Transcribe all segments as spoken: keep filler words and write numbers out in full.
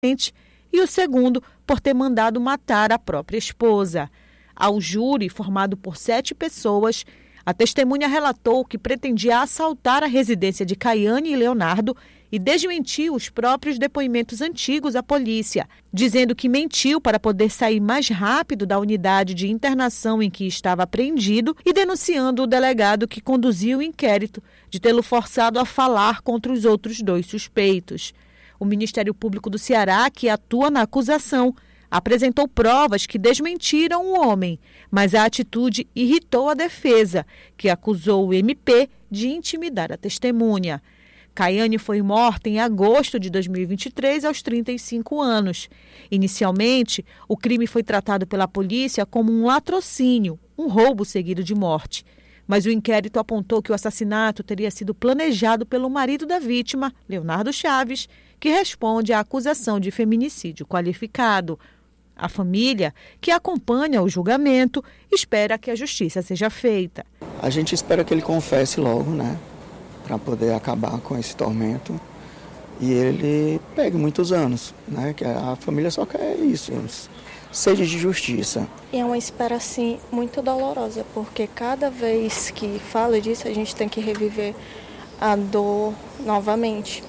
e o segundo por ter mandado matar a própria esposa. Ao júri, formado por sete pessoas, a testemunha relatou que pretendia assaltar a residência de Caiane e Leonardo e desmentiu os próprios depoimentos antigos à polícia, dizendo que mentiu para poder sair mais rápido da unidade de internação em que estava apreendido e denunciando o delegado que conduziu o inquérito de tê-lo forçado a falar contra os outros dois suspeitos. O Ministério Público do Ceará, que atua na acusação, apresentou provas que desmentiram o homem, mas a atitude irritou a defesa, que acusou o M P de intimidar a testemunha. Caiane foi morta em agosto de dois mil e vinte e três, aos trinta e cinco anos. Inicialmente, o crime foi tratado pela polícia como um latrocínio, um roubo seguido de morte. Mas o inquérito apontou que o assassinato teria sido planejado pelo marido da vítima, Leonardo Chaves, que responde à acusação de feminicídio qualificado. A família, que acompanha o julgamento, espera que a justiça seja feita. A gente espera que ele confesse logo, né? Para poder acabar com esse tormento. E ele pegue muitos anos, né? Que a família só quer isso, sede de justiça. E é uma espera, assim, muito dolorosa, porque cada vez que fala disso, a gente tem que reviver a dor novamente.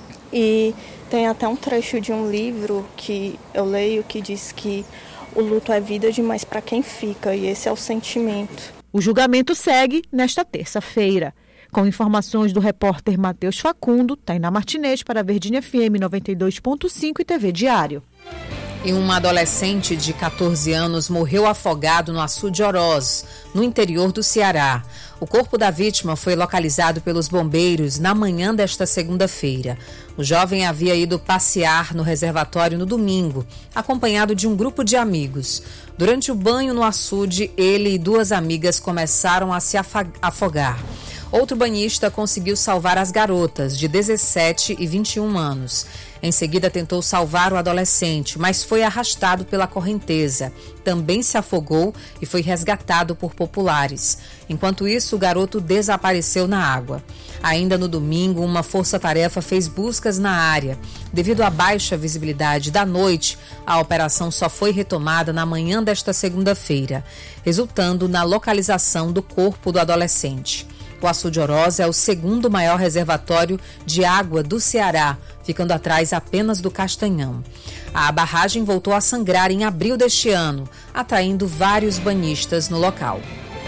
E tem até um trecho de um livro que eu leio que diz que o luto é vida demais para quem fica, e esse é o sentimento. O julgamento segue nesta terça-feira. Com informações do repórter Matheus Facundo, Tainá Martinez para a Verdinha F M noventa e dois ponto cinco e T V Diário. E uma adolescente de catorze anos morreu afogado no açude Oroz, no interior do Ceará. O corpo da vítima foi localizado pelos bombeiros na manhã desta segunda-feira. O jovem havia ido passear no reservatório no domingo, acompanhado de um grupo de amigos. Durante o banho no açude, ele e duas amigas começaram a se afogar. Outro banhista conseguiu salvar as garotas, de dezessete e vinte e um anos. Em seguida, tentou salvar o adolescente, mas foi arrastado pela correnteza. Também se afogou e foi resgatado por populares. Enquanto isso, o garoto desapareceu na água. Ainda no domingo, uma força-tarefa fez buscas na área. Devido à baixa visibilidade da noite, a operação só foi retomada na manhã desta segunda-feira, resultando na localização do corpo do adolescente. O açude Oroz é o segundo maior reservatório de água do Ceará, ficando atrás apenas do Castanhão. A barragem voltou a sangrar em abril deste ano, atraindo vários banhistas no local.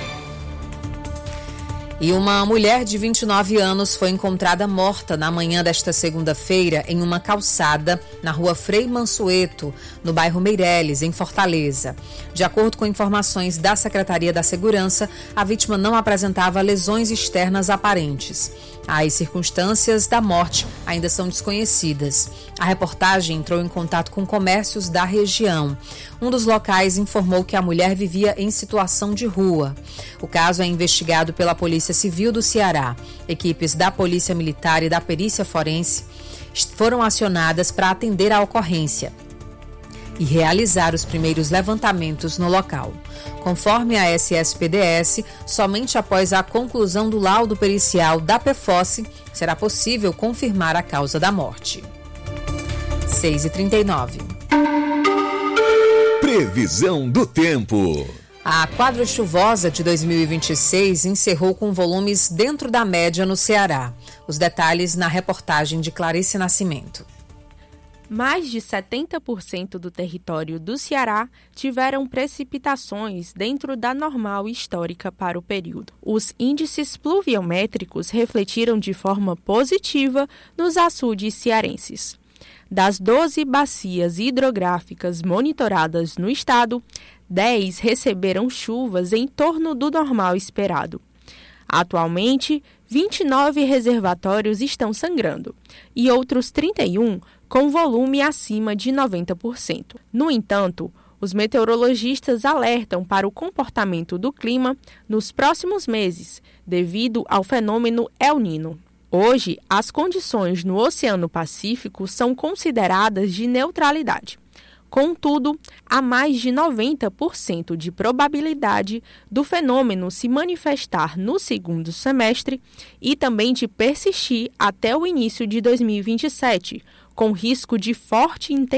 E uma mulher de vinte e nove anos foi encontrada morta na manhã desta segunda-feira em uma calçada na rua Frei Mansueto, no bairro Meireles, em Fortaleza. De acordo com informações da Secretaria da Segurança, a vítima não apresentava lesões externas aparentes. As circunstâncias da morte ainda são desconhecidas. A reportagem entrou em contato com comércios da região. Um dos locais informou que a mulher vivia em situação de rua. O caso é investigado pela Polícia Civil do Ceará. Equipes da Polícia Militar e da Perícia Forense foram acionadas para atender à ocorrência e realizar os primeiros levantamentos no local. Conforme a S S P D S, somente após a conclusão do laudo pericial da P F O S será possível confirmar a causa da morte. seis e trinta e nove. Previsão do tempo. A quadra chuvosa de dois mil e vinte e seis encerrou com volumes dentro da média no Ceará. Os detalhes na reportagem de Clarice Nascimento. Mais de setenta por cento do território do Ceará tiveram precipitações dentro da normal histórica para o período. Os índices pluviométricos refletiram de forma positiva nos açudes cearenses. Das doze bacias hidrográficas monitoradas no estado, dez receberam chuvas em torno do normal esperado. Atualmente, vinte e nove reservatórios estão sangrando e outros trinta e um com volume acima de noventa por cento. No entanto, os meteorologistas alertam para o comportamento do clima nos próximos meses, devido ao fenômeno El Niño. Hoje, as condições no Oceano Pacífico são consideradas de neutralidade. Contudo, há mais de noventa por cento de probabilidade do fenômeno se manifestar no segundo semestre e também de persistir até o início de dois mil e vinte e sete, com risco de forte intensidade